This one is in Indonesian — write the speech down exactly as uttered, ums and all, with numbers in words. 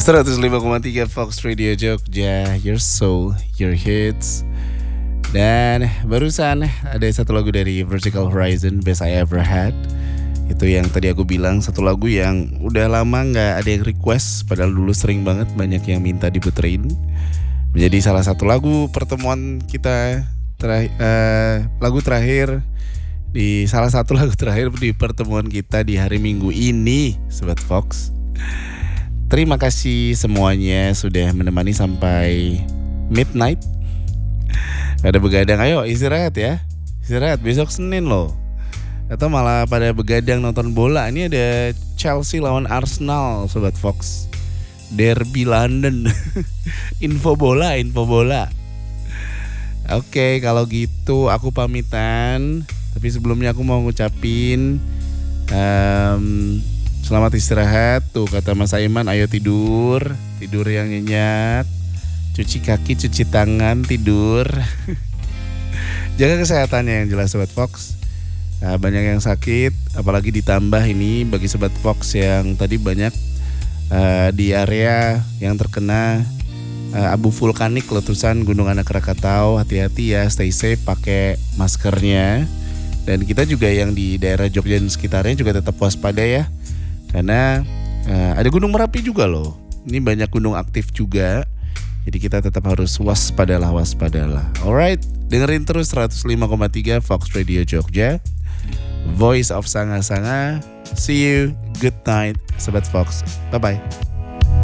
seratus lima koma tiga Fox Radio Jogja, Your Soul, Your Hits. Dan barusan ada satu lagu dari Vertical Horizon, Best I Ever Had. Itu yang tadi aku bilang, satu lagu yang udah lama gak ada yang request, padahal dulu sering banget banyak yang minta diputerin. Menjadi salah satu lagu pertemuan kita terakhir, uh, lagu terakhir di salah satu lagu terakhir di pertemuan kita di hari Minggu ini, Sobat Fox. Terima kasih semuanya sudah menemani sampai midnight. Pada begadang, ayo istirahat ya. Istirahat, besok Senin loh. Atau malah pada begadang nonton bola. Ini ada Chelsea lawan Arsenal, Sobat Fox. Derby London. Info bola, info bola. Oke, kalau gitu aku pamitan. Tapi sebelumnya aku mau ngucapin um, selamat istirahat. Tuh kata Mas Aiman, ayo tidur. Tidur yang nyenyak. Cuci kaki, cuci tangan, tidur. Jaga kesehatannya yang jelas Sobat Fox. Nah, banyak yang sakit, apalagi ditambah ini bagi Sobat Fox yang tadi banyak uh, di area yang terkena uh, abu vulkanik letusan Gunung Anak Rakatau. Hati-hati ya, stay safe, pakai maskernya. Dan kita juga yang di daerah Jogja dan sekitarnya juga tetap waspada ya. Karena uh, ada Gunung Merapi juga loh. Ini banyak gunung aktif juga. Jadi kita tetap harus waspadalah, waspadalah. Alright, dengerin terus seratus lima koma tiga Fox Radio Jogja, Voice of Sanga-Sanga. See you, good night Sobat Fox. Bye-bye.